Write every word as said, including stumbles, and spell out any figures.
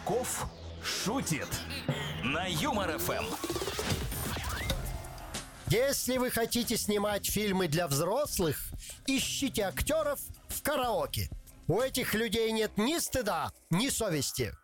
Кошков шутит на Юмор эф эм. Если вы хотите снимать фильмы для взрослых, ищите актеров в караоке. У этих людей нет ни стыда, ни совести.